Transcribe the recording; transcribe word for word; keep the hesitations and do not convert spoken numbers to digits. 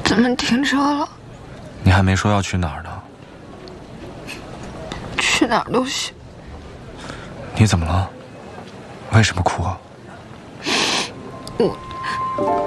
咱们停车了。 你还没说要去哪儿呢。 去哪儿都行。 你怎么了？为什么哭啊？ 我。